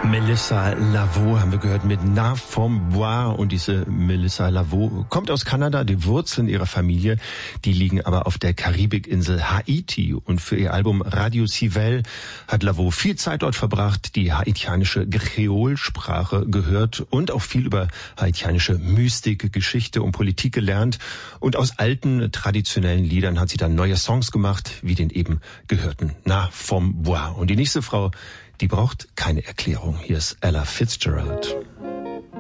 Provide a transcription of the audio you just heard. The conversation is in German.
Melissa Lavo haben wir gehört mit Na Vom Bois, und diese Melissa Lavo kommt aus Kanada. Die Wurzeln ihrer Familie, die liegen aber auf der Karibikinsel Haiti, und für ihr Album Radio Civil hat Lavo viel Zeit dort verbracht, die haitianische Kreolsprache gehört und auch viel über haitianische Mystik, Geschichte und Politik gelernt, und aus alten traditionellen Liedern hat sie dann neue Songs gemacht, wie den eben gehörten Na Vom Bois. Und die nächste Frau, die braucht keine Erklärung. Hier ist Ella Fitzgerald.